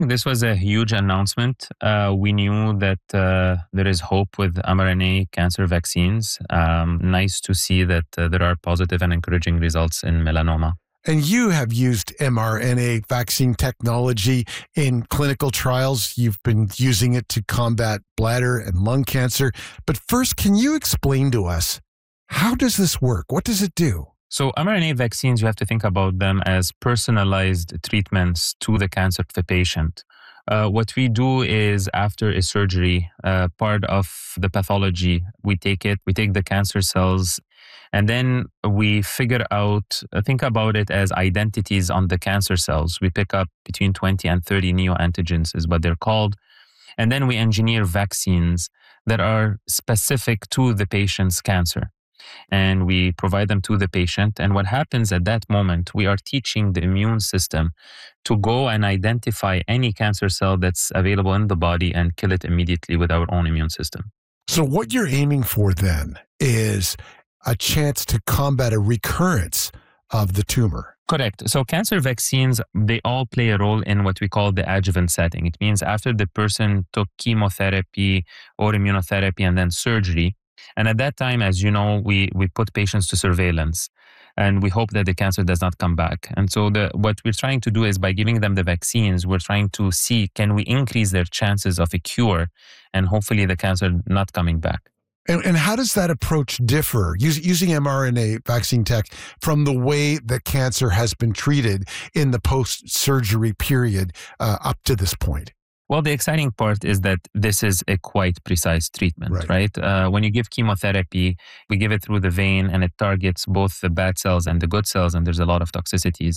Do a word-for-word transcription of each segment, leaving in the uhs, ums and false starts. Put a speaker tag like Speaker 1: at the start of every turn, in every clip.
Speaker 1: This was a huge announcement. Uh, we knew that uh, there is hope with mRNA cancer vaccines. Um, nice to see that uh, there are positive and encouraging results in melanoma.
Speaker 2: And you have used mRNA vaccine technology in clinical trials. You've been using it to combat bladder and lung cancer. But first, can you explain to us, how does this work? What does it do?
Speaker 1: So mRNA vaccines, you have to think about them as personalized treatments to the cancer of the patient. Uh, what we do is after a surgery, uh, part of the pathology, we take it, we take the cancer cells, and then we figure out, uh, think about it as identities on the cancer cells. We pick up between twenty and thirty neoantigens is what they're called. And then we engineer vaccines that are specific to the patient's cancer. And we provide them to the patient. And what happens at that moment, we are teaching the immune system to go and identify any cancer cell that's available in the body and kill it immediately with our own immune system.
Speaker 2: So what you're aiming for then is a chance to combat a recurrence of the tumor.
Speaker 1: Correct. So cancer vaccines, they all play a role in what we call the adjuvant setting. It means after the person took chemotherapy or immunotherapy and then surgery. And at that time, as you know, we, we put patients to surveillance and we hope that the cancer does not come back. And so the, what we're trying to do is by giving them the vaccines, we're trying to see, can we increase their chances of a cure and hopefully the cancer not coming back.
Speaker 2: And, and how does that approach differ, Use, using mRNA vaccine tech, from the way that cancer has been treated in the post-surgery period uh, up to this point?
Speaker 1: Well, the exciting part is that this is a quite precise treatment, right? right? Uh, when you give chemotherapy, we give it through the vein and it targets both the bad cells and the good cells, and there's a lot of toxicities.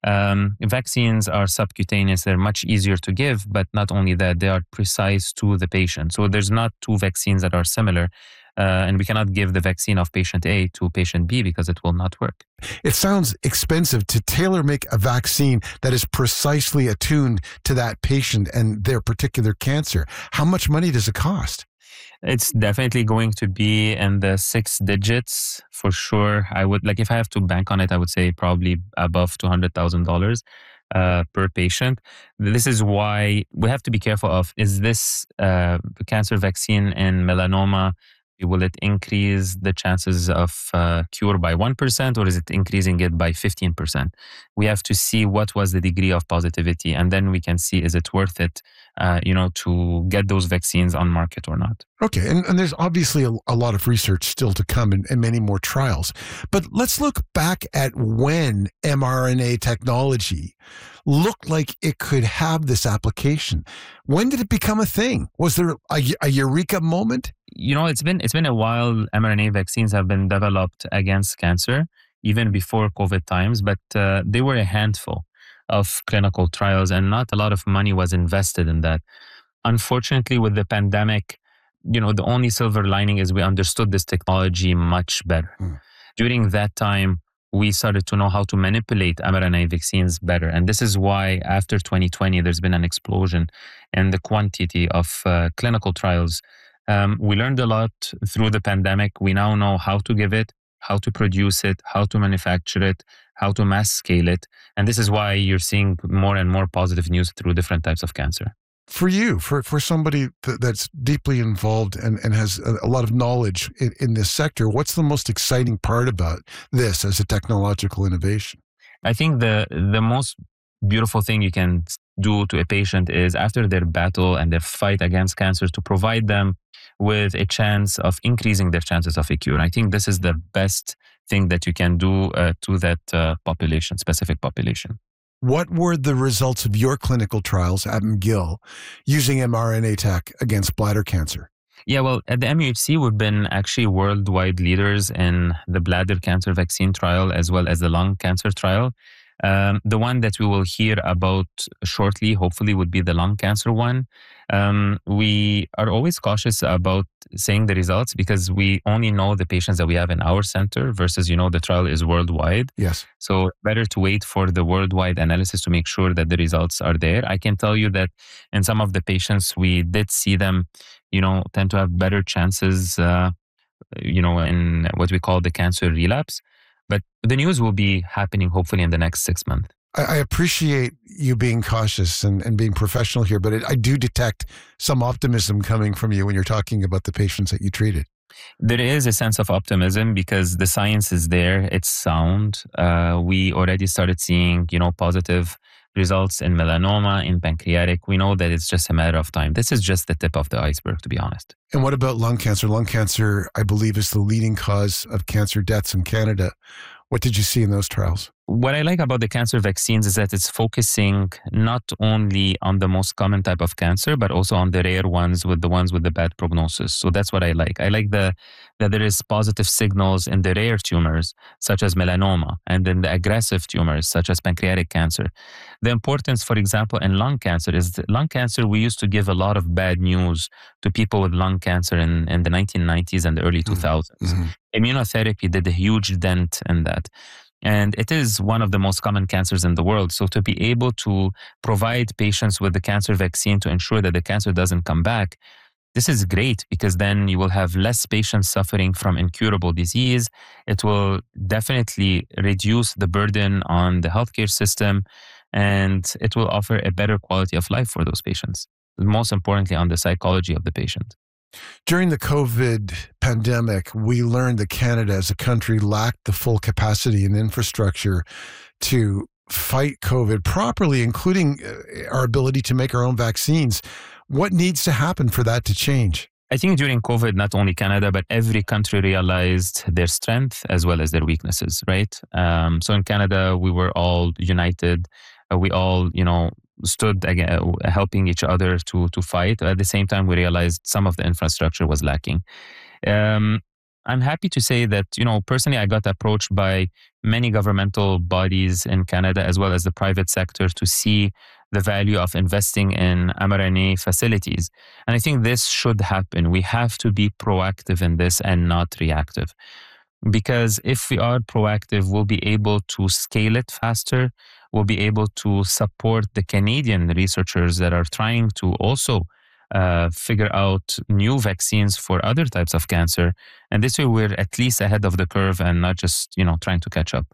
Speaker 1: Um, vaccines are subcutaneous, they're much easier to give, but not only that, they are precise to the patient. So there's not two vaccines that are similar. Uh, and we cannot give the vaccine of patient A to patient B because it will not work.
Speaker 2: It sounds expensive to tailor make a vaccine that is precisely attuned to that patient and their particular cancer. How much money does it cost?
Speaker 1: It's definitely going to be in the six digits for sure. I would, like, if I have to bank on it, I would say probably above two hundred thousand dollars. Uh, per patient. This is why we have to be careful of, is this uh, cancer vaccine in melanoma, will it increase the chances of uh, cure by one percent or is it increasing it by fifteen percent? We have to see what was the degree of positivity and then we can see, is it worth it, uh, you know, to get those vaccines on market or not.
Speaker 2: Okay, and, and there's obviously a, a lot of research still to come and, and many more trials. But let's look back at when mRNA technology looked like it could have this application. When did it become a thing? Was there a, a eureka moment?
Speaker 1: You know, it's been it's been a while. mRNA vaccines have been developed against cancer, even before COVID times, but uh, they were a handful of clinical trials and not a lot of money was invested in that. Unfortunately, with the pandemic, you know, the only silver lining is we understood this technology much better. Mm. During that time, we started to know how to manipulate mRNA vaccines better. And this is why after twenty twenty, there's been an explosion in the quantity of uh, clinical trials. Um, we learned a lot through the pandemic. We now know how to give it, how to produce it, how to manufacture it, how to mass scale it. And this is why you're seeing more and more positive news through different types of cancer.
Speaker 2: For you, for, for somebody th- that's deeply involved and, and has a, a lot of knowledge in, in this sector, what's the most exciting part about this as a technological innovation?
Speaker 1: I think the the most beautiful thing you can do to a patient is after their battle and their fight against cancer to provide them with a chance of increasing their chances of a cure. I think this is the best thing that you can do uh, to that uh, population, specific population.
Speaker 2: What were the results of your clinical trials at McGill using mRNA tech against bladder cancer?
Speaker 1: Yeah, well, at the M U H C, we've been actually worldwide leaders in the bladder cancer vaccine trial as well as the lung cancer trial. Um, the one that we will hear about shortly, hopefully, would be the lung cancer one. Um, we are always cautious about saying the results because we only know the patients that we have in our center versus, you know, the trial is worldwide.
Speaker 2: Yes.
Speaker 1: So better to wait for the worldwide analysis to make sure that the results are there. I can tell you that in some of the patients, we did see them, you know, tend to have better chances, uh, you know, in what we call the cancer relapse. But the news will be happening hopefully in the next six months.
Speaker 2: I, I appreciate you being cautious and, and being professional here, but it, I do detect some optimism coming from you when you're talking about the patients that you treated.
Speaker 1: There is a sense of optimism because the science is there. It's sound. Uh, we already started seeing, you know, positive results in melanoma, in pancreatic. We know that it's just a matter of time. This is just the tip of the iceberg, to be honest.
Speaker 2: And what about lung cancer? Lung cancer, I believe, is the leading cause of cancer deaths in Canada. What did you see in those trials?
Speaker 1: What I like about the cancer vaccines is that it's focusing not only on the most common type of cancer, but also on the rare ones with the ones with the bad prognosis. So that's what I like. I like the that there is positive signals in the rare tumors, such as melanoma, and then the aggressive tumors, such as pancreatic cancer. The importance, for example, in lung cancer is that lung cancer, we used to give a lot of bad news to people with lung cancer in, in the nineteen nineties and the early two thousands. Mm-hmm. Immunotherapy did a huge dent in that. And it is one of the most common cancers in the world. So to be able to provide patients with the cancer vaccine to ensure that the cancer doesn't come back, this is great because then you will have less patients suffering from incurable disease. It will definitely reduce the burden on the healthcare system, and it will offer a better quality of life for those patients. Most importantly, on the psychology of the patient.
Speaker 2: During the COVID pandemic, we learned that Canada as a country lacked the full capacity and infrastructure to fight COVID properly, including our ability to make our own vaccines. What needs to happen for that to change?
Speaker 1: I think during COVID, not only Canada, but every country realized their strength as well as their weaknesses, right? Um, so in Canada, we were all united. Uh, we all, you know, stood again, helping each other to to fight. At the same time, we realized some of the infrastructure was lacking. Um, I'm happy to say that, you know, personally, I got approached by many governmental bodies in Canada as well as the private sector to see the value of investing in mRNA facilities. And I think this should happen. We have to be proactive in this and not reactive. Because if we are proactive, we'll be able to scale it faster. We'll be able to support the Canadian researchers that are trying to also uh, figure out new vaccines for other types of cancer. And this way we're at least ahead of the curve and not just, you know, trying to catch up.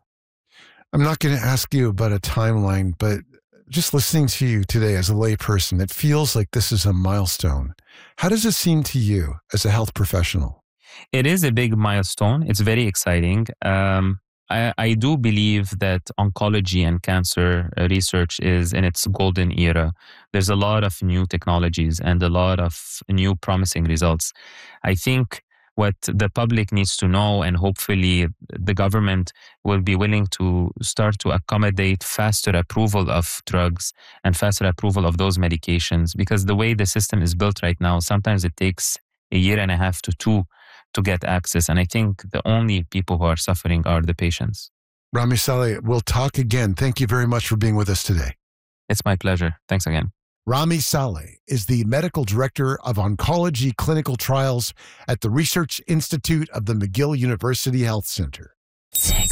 Speaker 2: I'm not going to ask you about a timeline, but just listening to you today as a layperson, it feels like this is a milestone. How does it seem to you as a health professional?
Speaker 1: It is a big milestone. It's very exciting. Um, I, I do believe that oncology and cancer research is in its golden era. There's a lot of new technologies and a lot of new promising results. I think what the public needs to know, and hopefully the government will be willing to start to accommodate faster approval of drugs and faster approval of those medications, because the way the system is built right now, sometimes it takes a year and a half to two to get access. And I think the only people who are suffering are the patients.
Speaker 2: Ramy Saleh, we'll talk again. Thank you very much for being with us today.
Speaker 1: It's my pleasure. Thanks again.
Speaker 2: Ramy Saleh is the Medical Director of Oncology Clinical Trials at the Research Institute of the McGill University Health Center. Six.